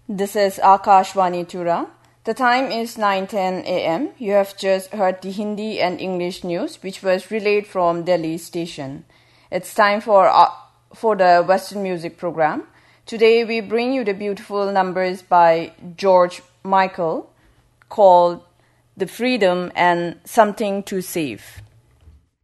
This is Akashvani Tura. The time is 9:10 a.m. You have just heard the Hindi and English news, which was relayed from Delhi station. It's time for the Western music program. Today we bring you the beautiful numbers by George Michael called "The Freedom and Something to Save."